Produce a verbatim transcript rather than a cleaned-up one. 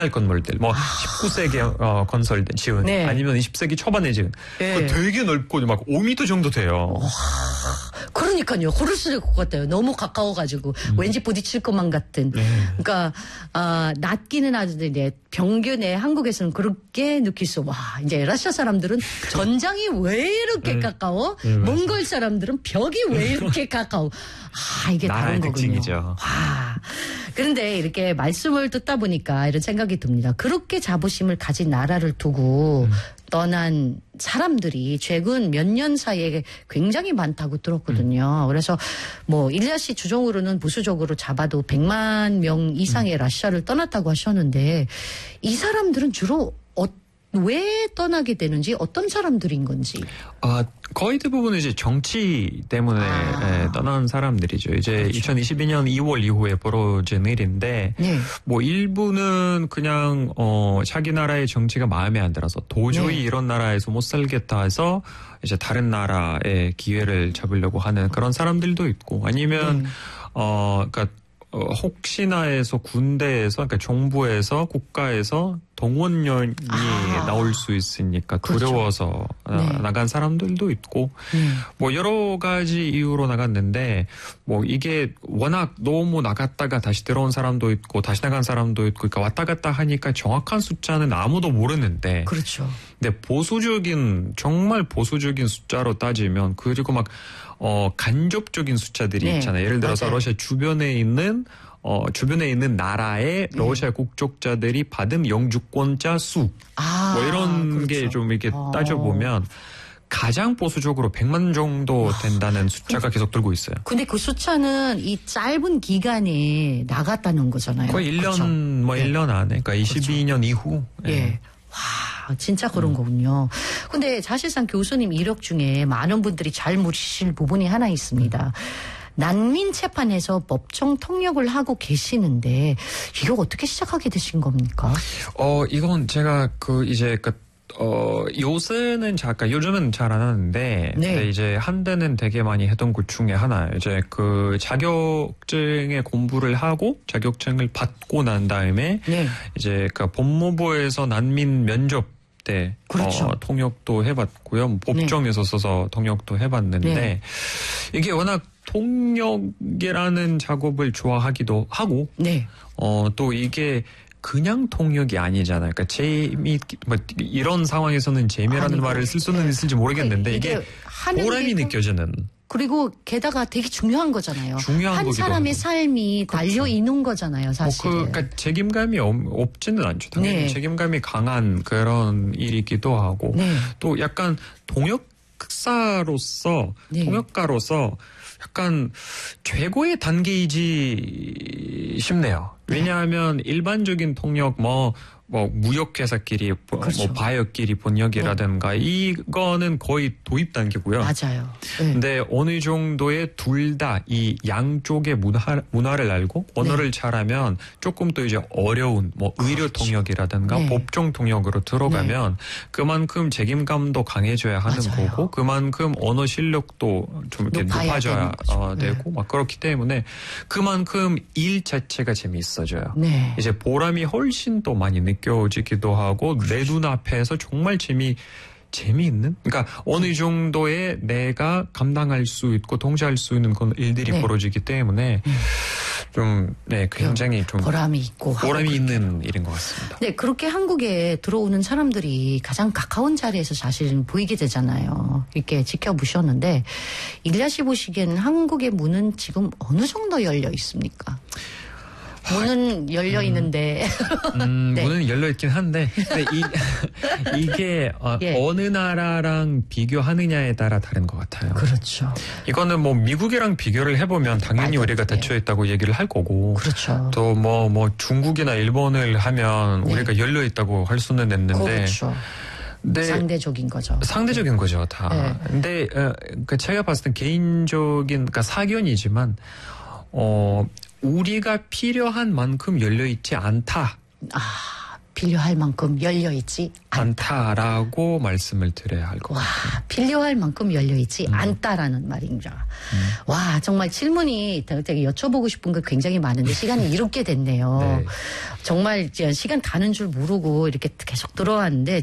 건물들, 뭐 아. 십구 세기에 어, 건설된 지은 네. 아니면 이십 세기 초반에 지은 네. 되게 넓고 막 오 미터 정도 돼요. 와. 그러니까요. 호를 쓸 것 같아요. 너무 가까워가지고 음. 왠지 부딪힐 것만 같은. 네. 그러니까 아, 낮기는 아주 이제 평균에 한국에서는 그렇게 느낄 수. 와 이제 러시아 사람들은 전장이 왜 이렇게 네. 가까워? 네, 몽골 사람들은 벽이 왜 이렇게 가까워? 아 이게 다른 거군요. 특징이죠. 와. 그런데 이렇게 말씀을 듣다 보니까 이런 생각이 듭니다. 그렇게 자부심을 가진 나라를 두고 음. 떠난 사람들이 최근 몇 년 사이에 굉장히 많다고 들었거든요. 음. 그래서 뭐 일리아 씨 주종으로는 부수적으로 잡아도 백만 명 이상의 음. 러시아를 떠났다고 하셨는데 이 사람들은 주로 어, 왜 떠나게 되는지 어떤 사람들인 건지. 아, 거의 대부분은 이제 정치 때문에 아. 예, 떠난 사람들이죠. 이제 그렇죠. 이천이십이 년 이월 이후에 벌어진 일인데 네. 뭐 일부는 그냥 어 자기 나라의 정치가 마음에 안 들어서 도저히 네. 이런 나라에서 못 살겠다 해서 이제 다른 나라의 기회를 잡으려고 하는 그런 사람들도 있고 아니면 네. 어 그러니까 어, 혹시나 해서 군대에서, 그러니까 정부에서, 국가에서 동원령이 아. 나올 수 있으니까 두려워서 그렇죠. 네. 나간 사람들도 있고, 음. 뭐 여러 가지 이유로 나갔는데, 뭐 이게 워낙 너무 나갔다가 다시 들어온 사람도 있고, 다시 나간 사람도 있고, 그러니까 왔다 갔다 하니까 정확한 숫자는 아무도 모르는데. 그렇죠. 근데 보수적인, 정말 보수적인 숫자로 따지면, 그리고 막, 어, 간접적인 숫자들이 네. 있잖아요. 예를 들어서 맞아요. 러시아 주변에 있는, 어, 주변에 있는 나라의 네. 러시아 국적자들이 받은 영주권자 수. 아, 뭐 이런 그렇죠. 게 좀 이렇게 아. 따져보면 가장 보수적으로 백만 정도 된다는 아. 숫자가 계속 들고 있어요. 근데 그 숫자는 이 짧은 기간에 나갔다는 거잖아요. 거의 일 년, 그렇죠. 뭐 네. 일 년 안에. 그러니까 이십이 년 그렇죠. 이후. 예. 네. 와, 진짜 그런 음. 거군요. 근데 사실상 교수님 이력 중에 많은 분들이 잘 모르실 부분이 하나 있습니다. 음. 난민 재판에서 법정 통역을 하고 계시는데 이거 어떻게 시작하게 되신 겁니까? 어, 이건 제가 그 이제 그 어, 요새는 잠깐, 요즘은 잘 안 하는데, 네. 근데 이제 한때는 되게 많이 했던 것 중에 하나예요. 이제 그 자격증에 공부를 하고 자격증을 받고 난 다음에, 네. 이제 그 법무부에서 난민 면접 때, 그렇죠. 어, 통역도 해봤고요. 법정에서 네. 써서 통역도 해봤는데, 네. 이게 워낙 통역이라는 작업을 좋아하기도 하고, 네. 어, 또 이게 그냥 통역이 아니잖아요. 그러니까 재미, 뭐 이런 상황에서는 재미라는 아니, 말을 쓸 수는 네. 있을지 모르겠는데 이게, 이게 보람이 느껴지는. 그리고 게다가 되게 중요한 거잖아요. 중요한 한 사람의 하고. 삶이 그렇죠. 달려 있는 거잖아요, 사실. 뭐 그, 그러니까 책임감이 없, 없지는 않죠. 당연히 네. 책임감이 강한 그런 일이기도 하고 네. 또 약간 통역사로서 네. 통역가로서 약간 최고의 단계이지 싶네요. 왜냐하면 네. 일반적인 통역 뭐, 뭐 무역회사끼리 그렇죠. 뭐 바이어끼리 번역이라든가 네. 이거는 거의 도입 단계고요. 맞아요. 네. 근데 어느 정도의 둘 다 이 양쪽의 문화, 문화를 알고 언어를 네. 잘하면 조금 더 이제 어려운 뭐 의료 그렇죠. 통역이라든가 네. 법정 통역으로 들어가면 네. 그만큼 책임감도 강해져야 하는 맞아요. 거고 그만큼 언어 실력도 좀 이렇게 높아져야 어, 되고 네. 막 그렇기 때문에 그만큼 일 자체가 재미있어져요. 네. 이제 보람이 훨씬 또 많이 느껴지기도 하고 그렇죠. 내 눈앞에서 정말 재미 재미있는? 그러니까 어느 정도의 내가 감당할 수 있고 통제할 수 있는 그런 일들이 네. 벌어지기 때문에 음. 좀, 네, 굉장히 좀. 보람이 있고. 보람이 있는 일인 것 같습니다. 네, 그렇게 한국에 들어오는 사람들이 가장 가까운 자리에서 사실 보이게 되잖아요. 이렇게 지켜보셨는데, 일리아 씨 보시기에는 한국의 문은 지금 어느 정도 열려 있습니까? 문은 열려 있는데. 음, 음, 네. 문은 열려 있긴 한데, 근데 이, 이게 어, 예. 어느 나라랑 비교하느냐에 따라 다른 것 같아요. 그렇죠. 이거는 뭐 미국이랑 비교를 해보면 당연히 맞아요. 우리가 닫혀 있다고 얘기를 할 거고, 그렇죠. 또 뭐 뭐 중국이나 일본을 하면 네. 우리가 열려 있다고 할 수는 있는데. 그렇죠. 네. 상대적인 거죠. 상대적인 거죠, 다. 네. 근데 어, 그 제가 봤을 땐 개인적인, 그러니까 사견이지만, 어. 우리가 필요한 만큼 열려있지 않다. 아, 필요할 만큼 열려있지 않다라고 말씀을 드려야 할 것 같아요. 와, 필요할 만큼 열려있지 음. 않다라는 말입니다. 음. 와, 정말 질문이 되게 여쭤보고 싶은 게 굉장히 많은데 시간이 이렇게 됐네요. 네. 정말 시간 가는 줄 모르고 이렇게 계속 들어왔는데